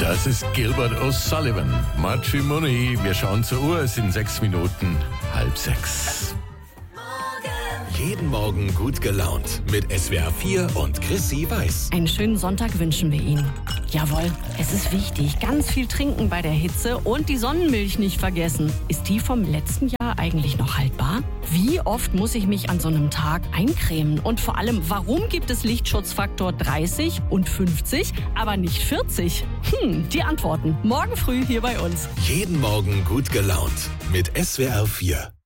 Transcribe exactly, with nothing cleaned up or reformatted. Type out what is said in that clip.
Das ist Gilbert O'Sullivan. Matrimony. Wir schauen zur Uhr. Es sind sechs Minuten halb sechs. Jeden Morgen gut gelaunt mit S W R vier und Chrissy Weiß. Einen schönen Sonntag wünschen wir Ihnen. Jawohl, es ist wichtig, ganz viel trinken bei der Hitze und die Sonnenmilch nicht vergessen. Ist die vom letzten Jahr eigentlich noch haltbar? Wie oft muss ich mich an so einem Tag eincremen? Und vor allem, warum gibt es Lichtschutzfaktor dreißig und fünfzig, aber nicht vierzig? Hm, die Antworten morgen früh hier bei uns. Jeden Morgen gut gelaunt mit S W R vier.